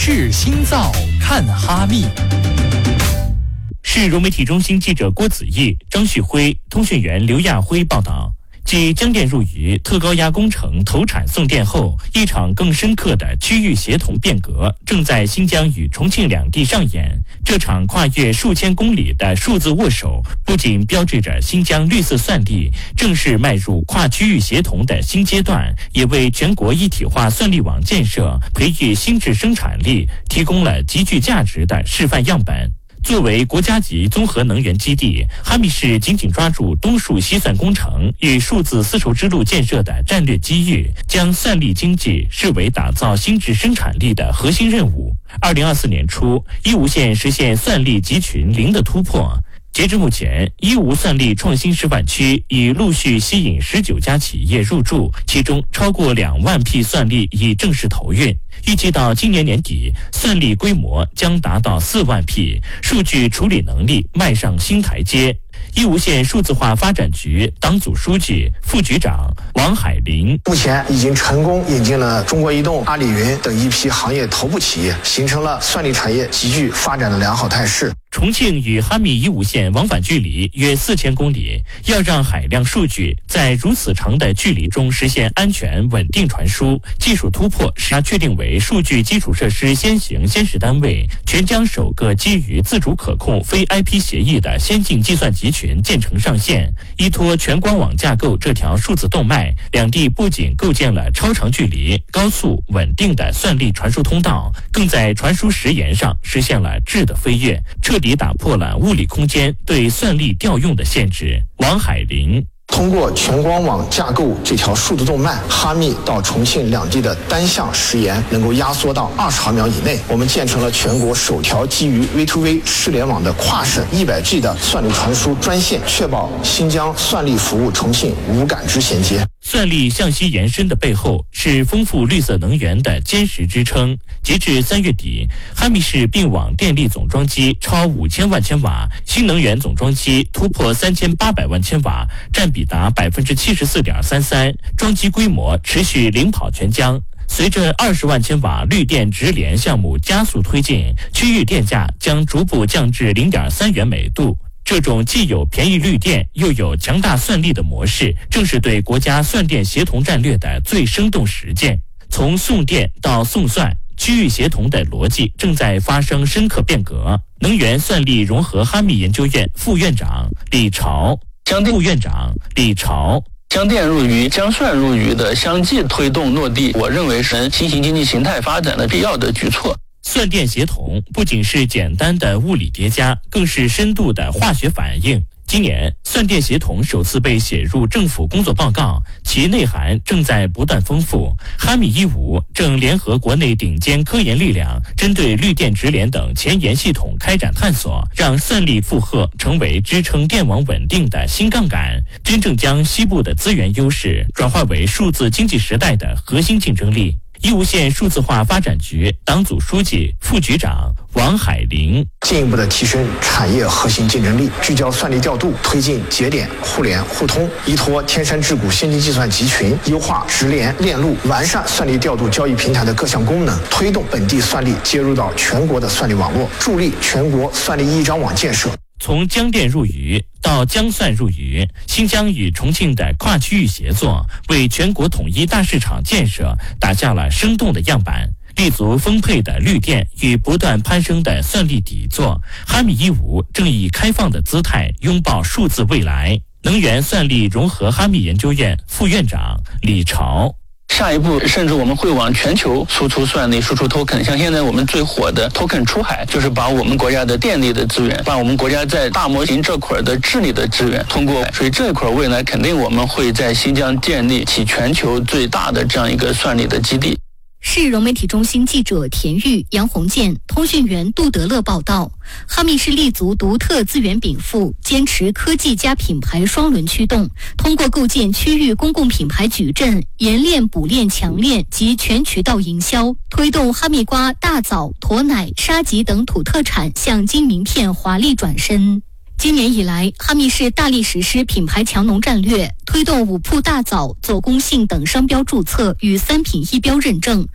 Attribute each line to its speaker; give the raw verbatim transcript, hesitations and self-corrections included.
Speaker 1: 治心脏看哈密。市融媒体中心记者郭子毅、张旭辉、通讯员刘亚辉报道。继江电入渝特高压工程投产送电后，一场更深刻的区域协同变革正在新疆与重庆两地上演。这场跨越数千公里的数字握手，不仅标志着新疆绿色算力正式迈入跨区域协同的新阶段，也为全国一体化算力网建设、培育新质生产力提供了极具价值的示范样本。作为国家级综合能源基地，哈密市紧紧抓住东数西算工程与数字丝绸之路建设的战略机遇，将算力经济视为打造新质生产力的核心任务。二零二四年初，伊吾县实现算力集群零的突破。截至目前，伊吾算力创新示范区已陆续吸引十九家企业入驻，其中超过两万匹算力已正式投运。预计到今年年底，算力规模将达到四万匹，数据处理能力迈上新台阶。伊吾县数字化发展局党组书记、副局长王海林：
Speaker 2: 目前已经成功引进了中国移动、阿里云等一批行业头部企业，形成了算力产业急剧发展的良好态势。
Speaker 1: 重庆与哈密伊吾县往返距离约四千公里，要让海量数据在如此长的距离中实现安全稳定传输，技术突破使它确定为数据基础设施先行先试单位，全疆首个基于自主可控非 I P 协议的先进计算集群建成上线。依托全光网架构这条数字动脉，两地不仅构建了超长距离、高速、稳定的算力传输通道，更在传输时延上实现了质的飞跃，彻底打破了物理空间对算力调用的限制。王海林：
Speaker 2: 通过全光网架构这条数字动脉，哈密到重庆两地的单向时延能够压缩到二十毫秒以内。我们建成了全国首条基于 V to V 互联网的跨省一百 G 的算力传输专线，确保新疆算力服务重庆无感知衔接。
Speaker 1: 算力向西延伸的背后是丰富绿色能源的坚实支撑。截至三月底，哈密市并网电力总装机超五千万千瓦，新能源总装机突破三千八百万千瓦，占比达百分之七十四点三三，装机规模持续领跑全疆。随着二十万千瓦绿电直连项目加速推进，区域电价将逐步降至零点三元每度。这种既有便宜绿电又有强大算力的模式，正是对国家算电协同战略的最生动实践。从送电到送算，区域协同的逻辑正在发生深刻变革。能源算力融合哈密研究院副院长李朝、副院长李朝。
Speaker 3: 江电入渝、江算入渝的相继推动落地，我认为是新型经济形态发展的必要的举措。
Speaker 1: 算电协同不仅是简单的物理叠加，更是深度的化学反应。今年，算电协同首次被写入政府工作报告，其内涵正在不断丰富。哈密伊吾正联合国内顶尖科研力量，针对绿电直连等前沿系统开展探索，让算力负荷成为支撑电网稳定的新杠杆，真正将西部的资源优势转化为数字经济时代的核心竞争力。伊吾县数字化发展局党组书记、副局长王海林：
Speaker 2: 进一步的提升产业核心竞争力，聚焦算力调度，推进节点互联互通，依托天山智谷先进计算集群，优化直连链路，完善算力调度交易平台的各项功能，推动本地算力接入到全国的算力网络，助力全国算力一张网建设。
Speaker 1: 从江电入渝到江算入渝，新疆与重庆的跨区域协作为全国统一大市场建设打下了生动的样板。立足丰沛的绿电与不断攀升的算力底座，哈密伊吾正以开放的姿态拥抱数字未来。能源算力融合哈密研究院副院长李朝：
Speaker 3: 下一步甚至我们会往全球输出算力、输出 token。 像现在我们最火的 token 出海，就是把我们国家的电力的资源，把我们国家在大模型这块的治理的资源通过，所以这一块未来肯定我们会在新疆建立起全球最大的这样一个算力的基地。
Speaker 4: 市融媒体中心记者田玉、杨红建，通讯员杜德乐报道。哈密市立足独特资源禀赋，坚持科技加品牌双轮驱动，通过构建区域公共品牌矩阵、研链、补链、强链及全渠道营销，推动哈密瓜、大枣、驼奶、沙棘等土特产向金名片华丽转身。今年以来，哈密市大力实施品牌强农战略，推动五铺大枣、左公信等商标注册与三品一标认证。